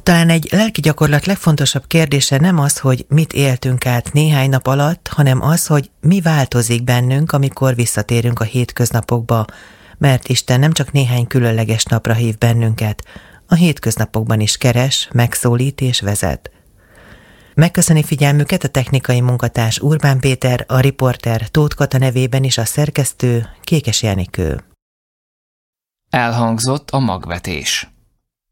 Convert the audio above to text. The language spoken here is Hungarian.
Talán egy lelki gyakorlat legfontosabb kérdése nem az, hogy mit éltünk át néhány nap alatt, hanem az, hogy mi változik bennünk, amikor visszatérünk a hétköznapokba, mert Isten nem csak néhány különleges napra hív bennünket, a hétköznapokban is keres, megszólít és vezet. Megköszöni figyelmüket a technikai munkatárs Urbán Péter, a riporter Tóth Kata nevében is a szerkesztő Kékes Jánikő. Elhangzott a magvetés.